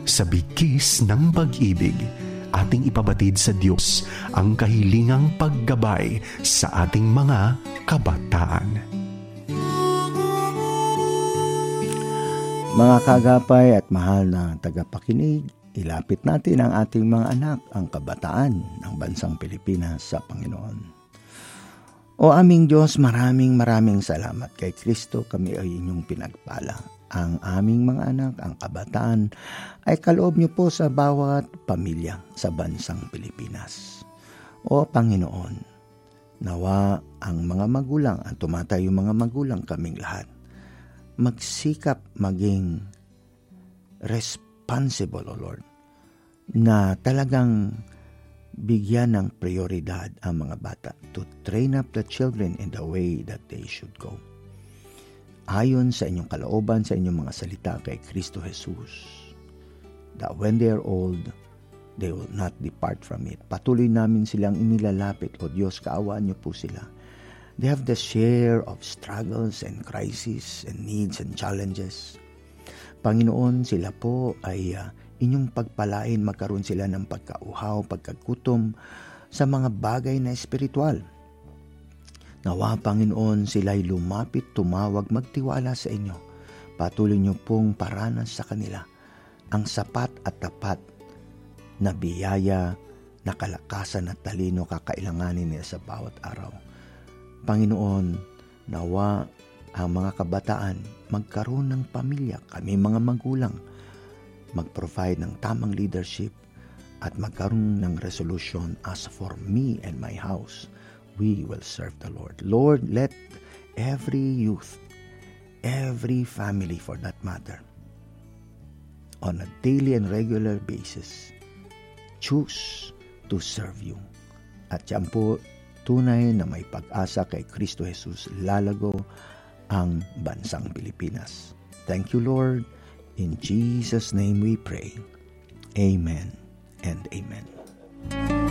Sa bigkis ng pag-ibig, ating ipabatid sa Diyos ang kahilingang paggabay sa ating mga kabataan. Mga kagapay at mahal na tagapakinig, ilapit natin ang ating mga anak, ang kabataan ng bansang Pilipinas sa Panginoon. O aming Diyos, maraming salamat kay Kristo, kami ay inyong pinagpala. Ang aming mga anak, ang kabataan, ay kaloob niyo po sa bawat pamilya sa bansang Pilipinas. O Panginoon, nawa ang mga magulang, ang tumatayong mga magulang, kaming lahat, magsikap maging responsible, O Lord, na talagang bigyan ng prioridad ang mga bata to train up the children in the way that they should go. Ayon sa inyong kalooban, sa inyong mga salita kay Kristo Jesus, that when they are old, they will not depart from it. Patuloy namin silang inilalapit, O Diyos, kaawaan niyo po sila. They have the share of struggles and crises and needs and challenges. Panginoon, sila po ay inyong pagpalain, magkaroon sila ng pagkauhaw, pagkagutom sa mga bagay na espiritual. Nawa, Panginoon, sila'y lumapit, tumawag, magtiwala sa inyo. Patuloy niyo pong paranas sa kanila ang sapat at tapat na biyaya, na kalakasan at talino kakailanganin nila sa bawat araw. Panginoon, nawa ang mga kabataan magkaroon ng pamilya, kami mga magulang, mag-provide ng tamang leadership at magkaroon ng resolution, as for me and my house, we will serve the Lord. Lord, let every youth, every family for that matter, on a daily and regular basis, choose to serve you. At yan po, tunay na may pag-asa kay Kristo Jesus, lalago ang bansang Pilipinas. Thank you, Lord. In Jesus' name we pray. Amen and amen.